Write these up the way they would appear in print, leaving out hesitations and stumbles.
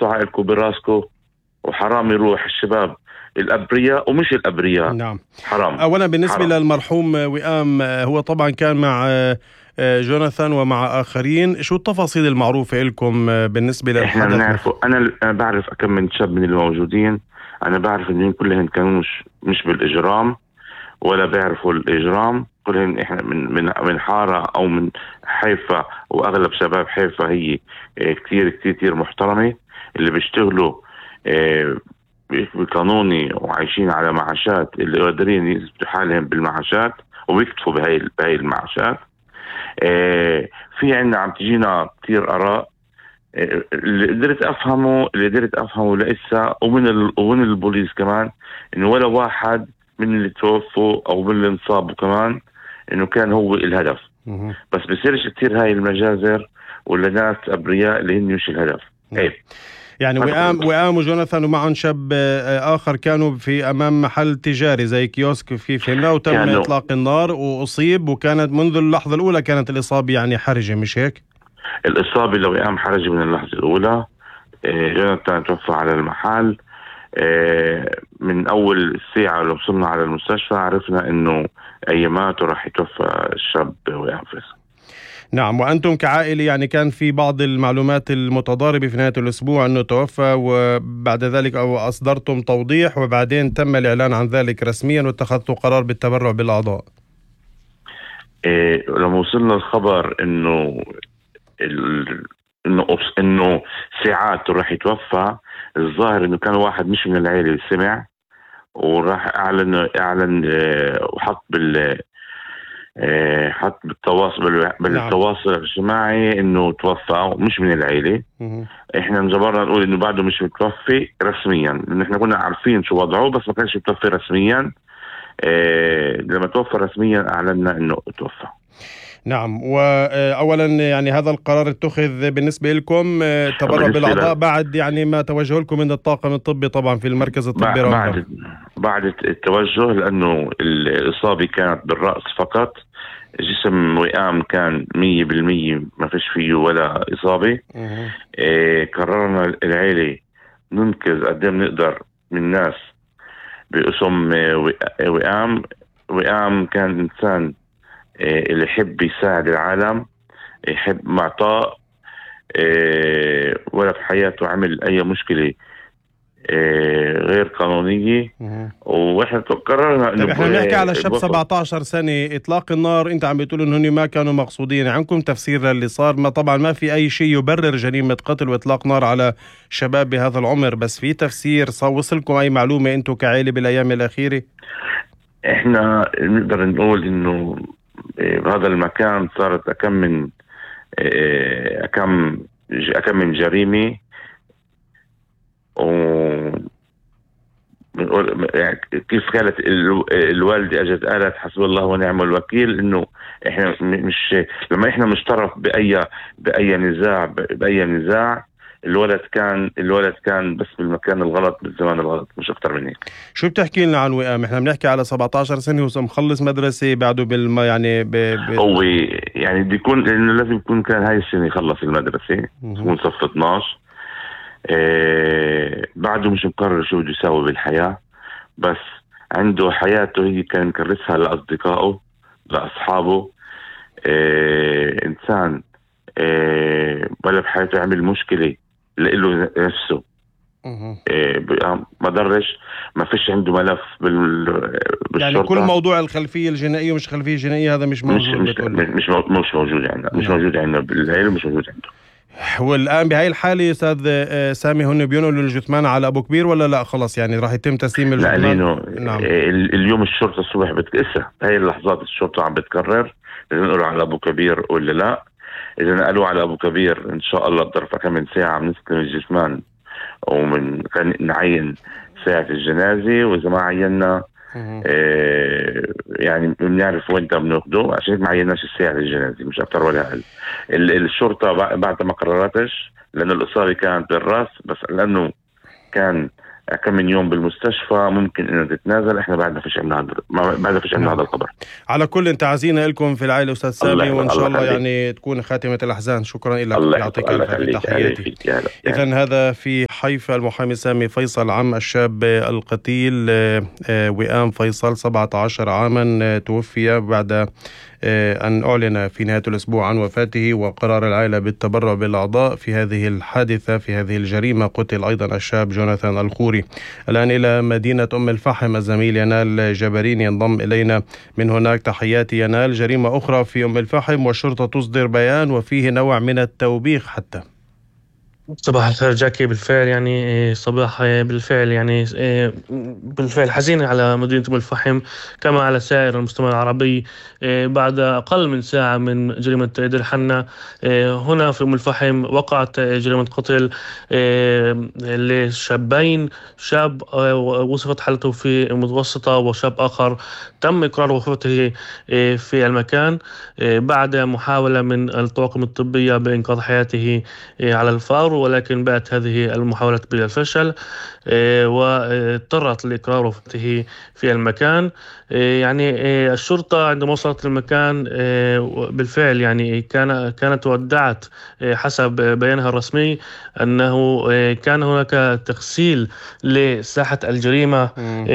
حطوا عقلكم براسكم، وحرام يروح الشباب الأبرياء ومش الأبرياء. نعم. حرام. أولا بالنسبة حرام. للمرحوم وئام، هو طبعا كان مع جوناثان ومع آخرين. شو التفاصيل المعروفة لكم بالنسبة للحدث؟ احنا بنعرفه. أنا بعرف كم من شاب من الموجودين، أنا بعرف إنهم كلهم كانوا مش بالإجرام ولا بيعرفوا الإجرام. كلهم إحنا من حارة أو من حيفا، وأغلب شباب حيفا هي كتير كتير كتير محترمة، اللي بيشتغلوا بقانوني وعايشين على معاشات، اللي قادرين يثبتوا حالهم بالمعاشات ويكتفوا بهاي المعاشات. في عنا عم تجينا كتير آراء. اللي قدرت أفهمه لإسا ومن البوليس كمان، إنه ولا واحد من اللي توفوا أو من اللي انصابوا كمان إنه كان هو الهدف. بس بصيرش كتير هاي المجازر ولا ناس أبرياء اللي هن مش الهدف. يعني وئام وجوناثان ومعهم شاب آخر كانوا في أمام محل تجاري زي كيوسك في فهمنا، وتم إطلاق النار وأصيب، وكانت منذ اللحظة الأولى كانت الإصابة يعني حرجة، مش هيك؟ الإصابة لوئام حرجة من اللحظة الأولى. جوناثان توفى على المحل. من أول الساعة لو وصلنا على المستشفى عرفنا إنه أياماته راح يتوفى الشاب وئام فيصل. نعم. وأنتم كعائلة يعني كان في بعض المعلومات المتضاربة في نهاية الأسبوع أنه توفى، وبعد ذلك أو أصدرتم توضيح وبعدين تم الإعلان عن ذلك رسميا واتخذتوا قرار بالتبرع بالأعضاء. لما وصلنا الخبر إنه ساعات راح يتوفى، الظاهر إنه كان واحد مش من العائلة سمع وراح أعلن وحط حط بالتواصل الاجتماعي انه توفى مش من العيلة. احنا انجبرنا نقول انه بعده مش متوفي رسميا، لان احنا كنا عارفين شو وضعه بس ما كانش متوفي رسميا. لما توفى رسميا اعلنا انه توفى. نعم. وأولا يعني هذا القرار اتخذ بالنسبة لكم تبرع بالأعضاء بعد يعني ما توجه لكم من الطاقم الطبي طبعا في المركز الطبي بعد التوجه، لأنه الإصابة كانت بالرأس فقط. جسم وئام كان 100% ما فيش فيه ولا إصابة. قررنا العيلة ننقذ قد ما نقدر من الناس باسم وئام. وئام كان إنسان اللي يحب يساعد العالم، يحب معطاء، ولا في حياته عمل أي مشكلة غير قانونية. واحنا قررنا انه احنا بنحكي على شاب 17 سنة. اطلاق النار انت عم بتقول انهم ما كانوا مقصودين، عندكم تفسير للي صار؟ ما طبعا ما في اي شيء يبرر جريمة قتل واطلاق نار على شباب بهذا العمر، بس في تفسير وصلكم اي معلومة انتم كعائلة بالايام الاخيرة؟ احنا نقدر نقول انه بهذا المكان صارت أكم من جريمة، يعني كيف كانت الوالدة أجت قالت حسب الله ونعم الوكيل، إنه إحنا مش لما إحنا مش طرف بأي نزاع. الولد كان بس بالمكان الغلط بالزمان الغلط، مش أكتر من هيك. شو بتحكي لنا عن وئام؟ إحنا بنحكي على 17 سنة ومخلص مدرسة بعده هو يعني بده يكون، لأنه لازم يكون كان هاي السنة يخلص المدرسة، يكون صف 12. بعده مش مقرر شو بده يساوي بالحياة، بس عنده حياته هي كان مكرسها لأصدقائه لأصحابه. إنسان ولا بحياته عمل مشكلة لإله نفسه. ما درش، ما فيش عنده ملف بالشرطة. يعني كل موضوع الخلفية الجنائية ومش خلفية جنائية هذا مش موجود. مش موجود عندنا. مش موجود عندنا بالعيلة، مش موجود عنده. والآن بهاي الحالة أستاذ سامي هن بينقلوا الجثمان على أبو كبير ولا لا خلص يعني راح يتم تسليم الجثمان؟ نعم. اليوم الشرطة الصبح هاي اللحظات الشرطة عم بتقرر إذا نقلوا على أبو كبير ولا لا. إذا نقلوا على أبو كبير إن شاء الله بظرف كم من ساعة بنستلم الجثمان ومن نعين ساعة الجنازة، وإذا ما عينا يعني بنعرف وين بناخده، عشان ما عيناش الساعة للجنازة مش أكتر ولا أقل. الشرطة بعد ما قررتش، لأن الإصابة كانت بالرأس، بس لأنه كان كم من يوم بالمستشفى ممكن إنه تتنازل. إحنا بعدنا فيش عندنا هذا الخبر. على كل تعزينا لكم في العائلة أستاذ سامي، وإن شاء الله يعني تكون خاتمة الأحزان. شكرا لك، يعطيك العافية، تحياتي. إذن هذا في حيفا المحامي سامي فيصل، عم الشاب القتيل وئام فيصل 17 عاما توفي بعد أن أعلن في نهاية الأسبوع عن وفاته، وقرار العائلة بالتبرع بالأعضاء في هذه الحادثة، في هذه الجريمة. قتل أيضا الشاب جوناثان الخوري. الآن إلى مدينة أم الفحم الزميل ينال جبرين ينضم إلينا من هناك. تحياتي ينال. جريمة أخرى في أم الفحم والشرطة تصدر بيان وفيه نوع من التوبيخ حتى. صباح الخير جاكي. بالفعل يعني صباح بالفعل يعني بالفعل حزين على مدينة أم الفحم كما على سائر المجتمع العربي بعد أقل من ساعة من جريمة دير حنا. هنا في أم الفحم وقعت جريمة قتل لشابين، شاب وصفت حالته في متوسطة وشاب آخر تم إقرار وفاته في المكان بعد محاولة من الطواقم الطبية بإنقاذ حياته على الفور، ولكن بات هذه المحاولات بالفشل واضطرت لإقرار وفاته في المكان. يعني الشرطة عندما وصلت للمكان بالفعل يعني كانت ودعت حسب بيانها الرسمي أنه كان هناك تغسيل لساحة الجريمة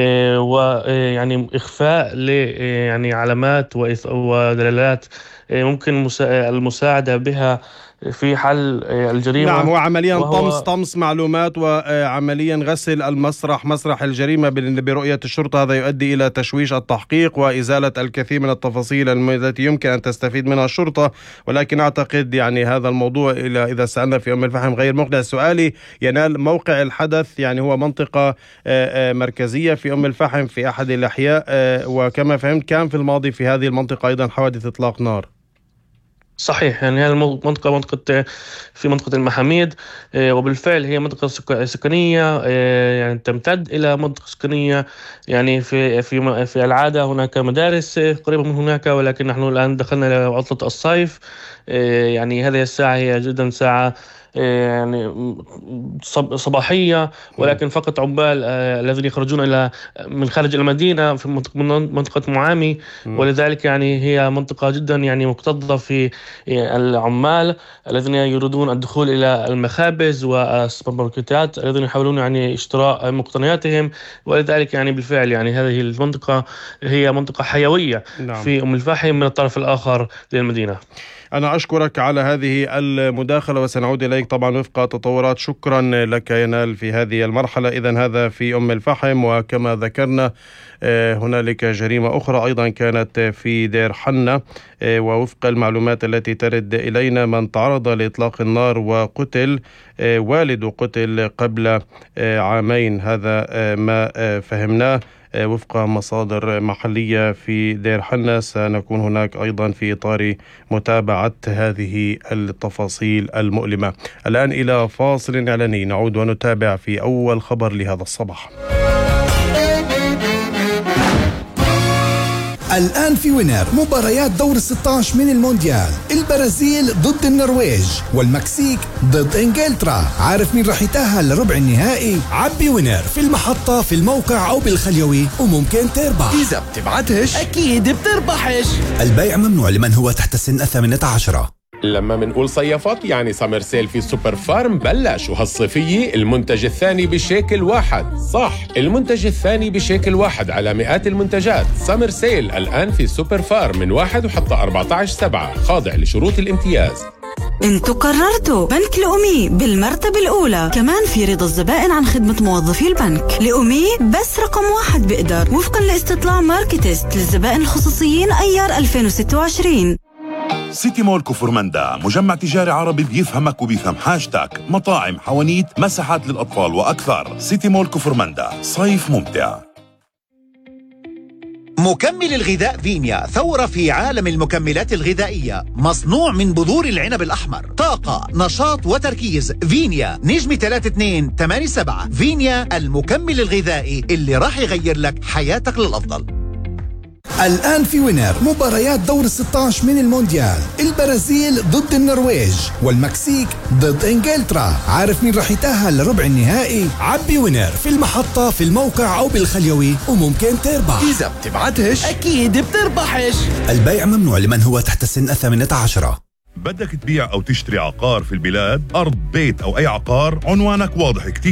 ويعني إخفاء يعني علامات ودلالات ممكن المساعدة بها في حل الجريمة. نعم، وعمليا طمس معلومات وعمليا غسل المسرح، مسرح الجريمة برؤية الشرطة. هذا يؤدي إلى تشويش التحقيق وإزالة الكثير من التفاصيل التي يمكن أن تستفيد منها الشرطة. ولكن أعتقد يعني هذا الموضوع إذا سألنا في أم الفحم غير مقنع. سؤالي ينال، موقع الحدث يعني هو منطقة مركزية في أم الفحم في أحد الأحياء، وكما فهمت كان في الماضي في هذه المنطقة أيضا حوادث إطلاق نار. صحيح، يعني هذه المنطقة في منطقة المحاميد، وبالفعل هي منطقة سكنية يعني تمتد إلى منطقة سكنية. يعني في العادة هناك مدارس قريبة من هناك، ولكن نحن الآن دخلنا إلى عطلة الصيف. يعني هذه الساعة هي جدا ساعة يعني صباحية، ولكن فقط عمال الذين يخرجون من خارج المدينة في منطقة معامي، ولذلك يعني هي منطقة جدا يعني مكتظة في العمال الذين يريدون الدخول إلى المخابز والسوبرماركتات الذين يحاولون يعني اشتراء مقتنياتهم. ولذلك يعني بالفعل يعني هذه المنطقة هي منطقة حيوية. نعم. في أم الفحم من الطرف الآخر للمدينة. أنا أشكرك على هذه المداخلة وسنعود إليك طبعا وفق تطورات. شكرا لك ينال في هذه المرحلة. إذن هذا في أم الفحم، وكما ذكرنا هنالك جريمة أخرى أيضا كانت في دير حنا، ووفق المعلومات التي ترد إلينا من تعرض لإطلاق النار وقتل، والده قتل قبل عامين. هذا ما فهمناه وفق مصادر محلية في دير حنا. سنكون هناك أيضا في إطار متابعة هذه التفاصيل المؤلمة. الآن إلى فاصل إعلاني، نعود ونتابع في أول خبر لهذا الصباح. الآن في وينر مباريات دور 16 من المونديال، البرازيل ضد النرويج والمكسيك ضد إنجلترا. عارف مين رح يتأهل لربع النهائي؟ عبي وينر في المحطة، في الموقع أو بالخليوي، وممكن تربح. إذا بتبعتش أكيد بتربحش. البيع ممنوع لمن هو تحت سن 18. لما منقول صيفات يعني سمر سيل في سوبر فارم بلش، وهالصيفية المنتج الثاني بشيكل واحد. صح، المنتج الثاني بشيكل واحد على مئات المنتجات. سمر سيل الآن في سوبر فارم من 1 وحتى 14/7، خاضع لشروط الامتياز. انتوا قررتوا بنك الأمي بالمرتبة الأولى، كمان في رضا الزبائن عن خدمة موظفي البنك. الأمي بس رقم 1 بقدر، وفقا لاستطلاع ماركتست للزبائن الخصوصيين أيار 2026. سيتي مول كفرمندا، مجمع تجاري عربي بيفهمك وبيفهم حاجتك. مطاعم، حوانيت، مساحات للأطفال وأكثر. سيتي مول كفرمندا، صيف ممتع. مكمل الغذاء فينيا، ثورة في عالم المكملات الغذائية، مصنوع من بذور العنب الأحمر. طاقة، نشاط وتركيز. فينيا، نجم 3287. فينيا، المكمل الغذائي اللي راح يغير لك حياتك للأفضل. الآن في وينر مباريات دور 16 من المونديال، البرازيل ضد النرويج والمكسيك ضد إنجلترا. عارف مين رح يتأهل لربع النهائي؟ عبي وينر في المحطة، في الموقع أو بالخليوي، وممكن تربح. إذا بتبعتش أكيد بتربحش. البيع ممنوع لمن هو تحت سن 18. بدك تبيع أو تشتري عقار في البلاد، أرض، بيت أو أي عقار؟ عنوانك واضح كتير.